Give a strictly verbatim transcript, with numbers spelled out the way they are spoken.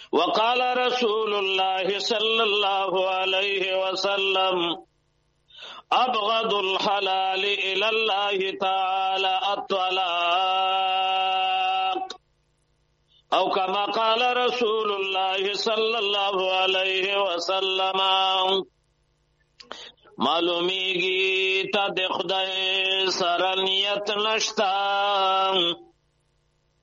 وقال رسول الله صلى الله عليه وسلم أبغض الحلال إلى الله تعالى الطلاق، أو كما قال رسول الله صلى الله عليه وسلم. معلومیگی تا د خدای سره نیت نشتا